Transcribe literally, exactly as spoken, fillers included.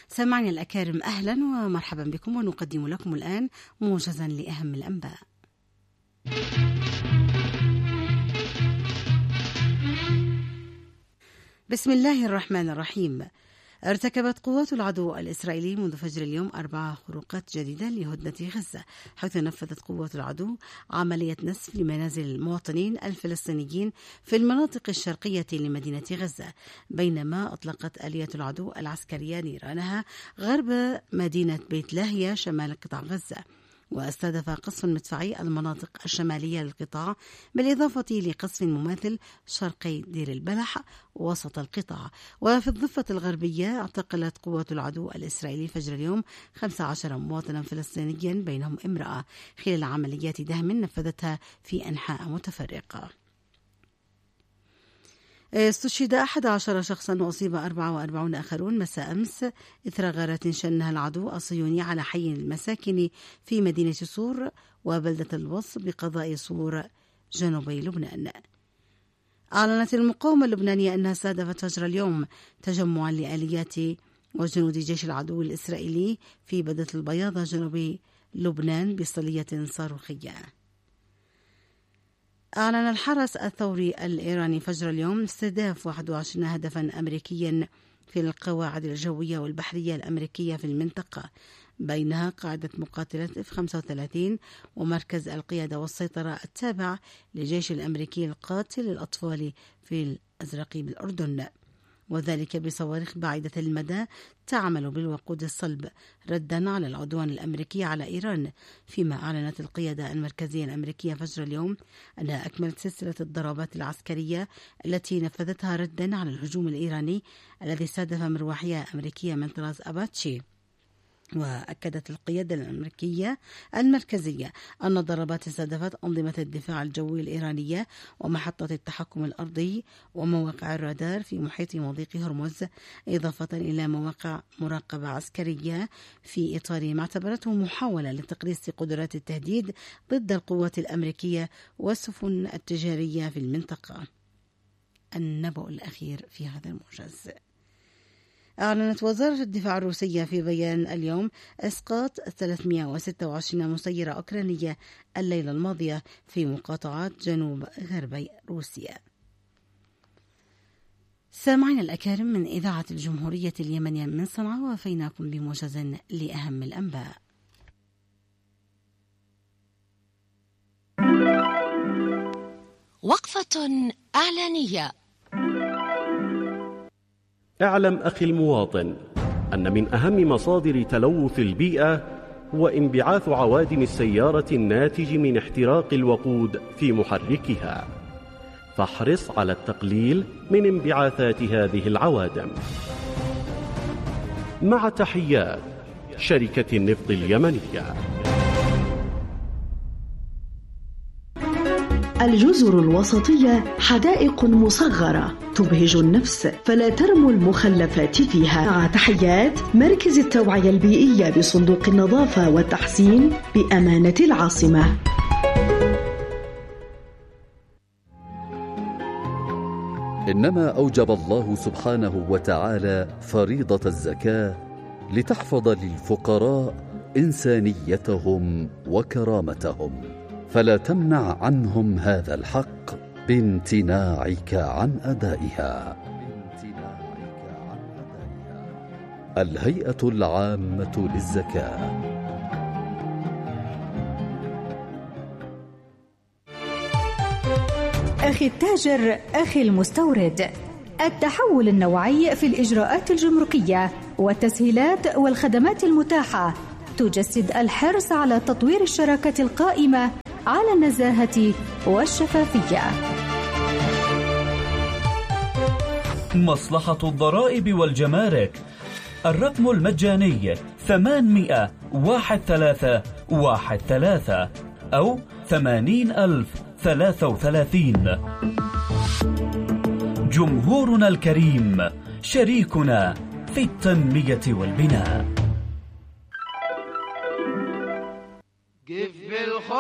سامعنا الأكارم، أهلا ومرحبا بكم، ونقدم لكم الآن موجزا لأهم الأنباء. بسم الله الرحمن الرحيم. ارتكبت قوات العدو الإسرائيلي منذ فجر اليوم أربع خروقات جديدة لهدنة غزة، حيث نفذت قوات العدو عملية نسف لمنازل المواطنين الفلسطينيين في المناطق الشرقية لمدينة غزة، بينما أطلقت آلية العدو العسكرية نيرانها غرب مدينة بيت لاهيا شمال قطاع غزة، واستهدف قصف مدفعي المناطق الشمالية للقطاع، بالإضافة لقصف مماثل شرقي دير البلح وسط القطاع. وفي الضفة الغربية اعتقلت قوات العدو الإسرائيلي فجر اليوم خمسة عشر مواطنا فلسطينيا بينهم امرأة خلال عمليات دهم نفذتها في أنحاء متفرقة. استشهد أحد عشر شخصا وأصيب أربعة وأربعين آخرون مساء أمس إثر غارة شنها العدو الصهيوني على حي المساكن في مدينة صور وبلدة الوص بقضاء صور جنوبي لبنان. أعلنت المقاومة اللبنانية أنها استهدفت فجر اليوم تجمعا لآليات وجنود جيش العدو الإسرائيلي في بلدة البياضة جنوب لبنان بصلية صاروخية. أعلن الحرس الثوري الإيراني فجر اليوم استهداف واحد وعشرين هدفا أمريكيا في القواعد الجوية والبحرية الأمريكية في المنطقة، بينها قاعدة مقاتلة إف خمسة وثلاثين ومركز القيادة والسيطرة التابع للجيش الأمريكي القاتل للأطفال في الأزرق بالأردن، وذلك بصواريخ بعيدة المدى تعمل بالوقود الصلب ردا على العدوان الأمريكي على إيران. فيما أعلنت القيادة المركزية الأمريكية فجر اليوم أنها أكملت سلسلة الضربات العسكرية التي نفذتها ردا على الهجوم الإيراني الذي استهدف مروحية أمريكية من طراز أباتشي. وأكدت القيادة الأمريكية المركزية أن الضربات استهدفت أنظمة الدفاع الجوي الإيرانية ومحطة التحكم الأرضي ومواقع الرادار في محيط مضيق هرمز، إضافة إلى مواقع مراقبة عسكرية في إطار ما اعتبرته محاولة لتقليص قدرات التهديد ضد القوات الأمريكية والسفن التجارية في المنطقة. النبأ الأخير في هذا الموجز. أعلنت وزارة الدفاع الروسية في بيان اليوم إسقاط ثلاثمائة وستة وعشرين مسيرة أوكرانية الليلة الماضية في مقاطعات جنوب غربي روسيا. سامعين الأكارم من إذاعة الجمهورية اليمنية من صنعاء، وفيناكم بموجز لأهم الأنباء. وقفة إعلانية. اعلم أخي المواطن أن من أهم مصادر تلوث البيئة هو انبعاث عوادم السيارة الناتج من احتراق الوقود في محركها، فاحرص على التقليل من انبعاثات هذه العوادم. مع تحيات شركة النفط اليمنية. الجزر الوسطية حدائق مصغرة تبهج النفس، فلا ترموا المخلفات فيها. مع تحيات مركز التوعية البيئية بصندوق النظافة والتحسين بأمانة العاصمة. إنما أوجب الله سبحانه وتعالى فريضة الزكاة لتحفظ للفقراء إنسانيتهم وكرامتهم، فلا تمنع عنهم هذا الحق بامتناعك عن أدائها. الهيئة العامة للزكاة. أخي التاجر، أخي المستورد، التحول النوعي في الإجراءات الجمركية والتسهيلات والخدمات المتاحة تجسد الحرص على تطوير الشراكة القائمة على النزاهة والشفافية. مصلحة الضرائب والجمارك، الرقم المجاني ثمانمائة واحد ثلاثة واحد ثلاثة أو ثمانين ألف ثلاثة وثلاثين. جمهورنا الكريم شريكنا في التنمية والبناء.